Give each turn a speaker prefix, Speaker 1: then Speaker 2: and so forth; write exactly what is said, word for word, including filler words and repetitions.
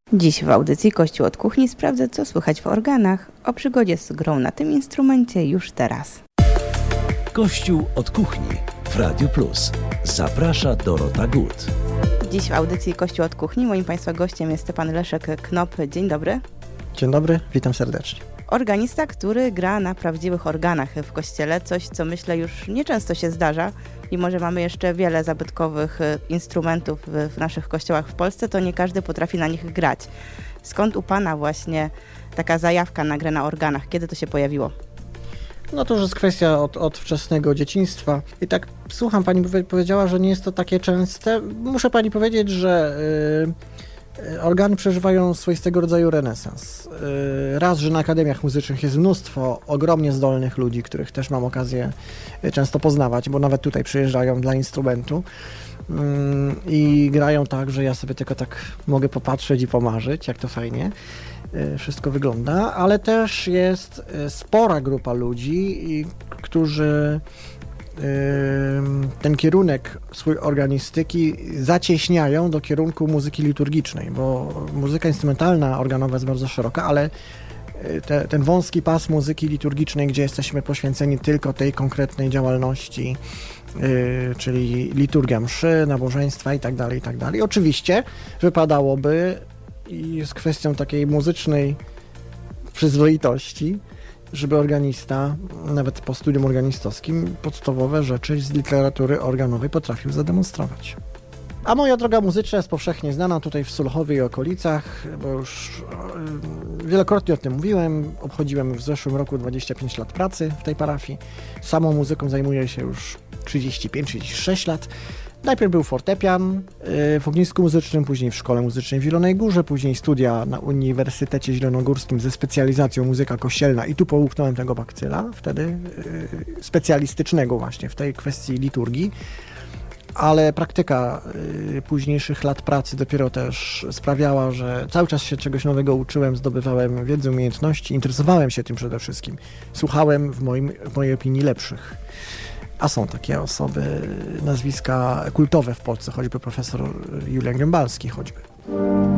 Speaker 1: Dziś w audycji Kościół od kuchni sprawdzę, co słychać w organach. O przygodzie z grą na tym instrumencie już teraz.
Speaker 2: Kościół od kuchni w Radiu Plus. Zaprasza Dorota Gut.
Speaker 1: Dziś w audycji Kościół od kuchni moim Państwa gościem jest pan Leszek Knop. Dzień dobry.
Speaker 3: Dzień dobry, witam serdecznie.
Speaker 1: Organista, który gra na prawdziwych organach w kościele, coś co myślę już nieczęsto się zdarza. Mimo że mamy jeszcze wiele zabytkowych instrumentów w naszych kościołach w Polsce, to nie każdy potrafi na nich grać. Skąd u pana właśnie taka zajawka na grę na organach? Kiedy to się pojawiło?
Speaker 3: No to już jest kwestia od, od wczesnego dzieciństwa. I tak słucham, pani powiedziała, że nie jest to takie częste. Muszę pani powiedzieć, że yy, organy przeżywają swoistego rodzaju renesans. Yy, raz, że na akademiach muzycznych jest mnóstwo ogromnie zdolnych ludzi, których też mam okazję często poznawać, bo nawet tutaj przyjeżdżają dla instrumentu. Yy, I grają tak, że ja sobie tylko tak mogę popatrzeć i pomarzyć, jak to fajnie wszystko wygląda, ale też jest spora grupa ludzi, którzy ten kierunek swój organistyki zacieśniają do kierunku muzyki liturgicznej, bo muzyka instrumentalna, organowa jest bardzo szeroka, ale te, ten wąski pas muzyki liturgicznej, gdzie jesteśmy poświęceni tylko tej konkretnej działalności, Yy, czyli liturgia mszy, nabożeństwa i tak dalej, i tak dalej. Oczywiście wypadałoby, i jest kwestią takiej muzycznej przyzwoitości, żeby organista, nawet po studium organistowskim, podstawowe rzeczy z literatury organowej potrafił zademonstrować. A moja droga muzyczna jest powszechnie znana tutaj w Sulchowie i okolicach, bo już wielokrotnie o tym mówiłem. Obchodziłem w zeszłym roku dwadzieścia pięć lat pracy w tej parafii. Samą muzyką zajmuję się już trzydzieści pięć trzydzieści sześć lat. Najpierw był fortepian w ognisku muzycznym, później w Szkole Muzycznej w Zielonej Górze, później studia na Uniwersytecie Zielonogórskim ze specjalizacją muzyka kościelna i tu połknąłem tego bakcyla, wtedy specjalistycznego właśnie w tej kwestii liturgii. Ale praktyka y, późniejszych lat pracy dopiero też sprawiała, że cały czas się czegoś nowego uczyłem, zdobywałem wiedzę, umiejętności, interesowałem się tym przede wszystkim. Słuchałem w, moim, w mojej opinii lepszych. A są takie osoby, nazwiska kultowe w Polsce, choćby profesor Julian Gębalski choćby.